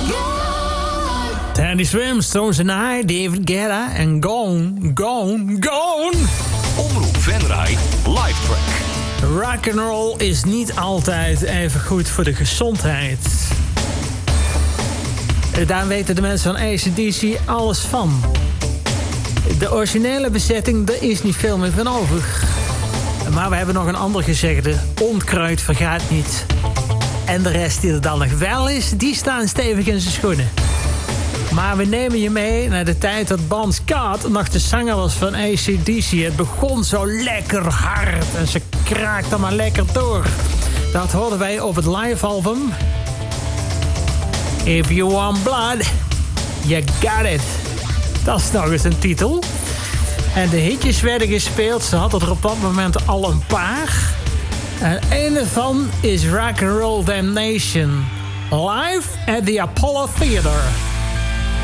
Teddy Swims, Stones and I, David Guetta en Gone, Gone, Gone. Omroep Venray, live track. Rock'n'roll is niet altijd even goed voor de gezondheid. Daar weten de mensen van AC/DC alles van. De originele bezetting, daar is niet veel meer van over. Maar we hebben nog een ander gezegde. Onkruid vergaat niet. En de rest die er dan nog wel is, die staan stevig in zijn schoenen. Maar we nemen je mee naar de tijd dat Bon Scott nog de zanger was van AC/DC. Het begon zo lekker hard en ze kraakte maar lekker door. Dat hoorden wij op het live album. If you want blood, you got it. Dat is nog eens een titel. En de hitjes werden gespeeld. Ze hadden er op dat moment al een paar. En een ervan is Rock'n'Roll Damnation. Live at the Apollo Theater.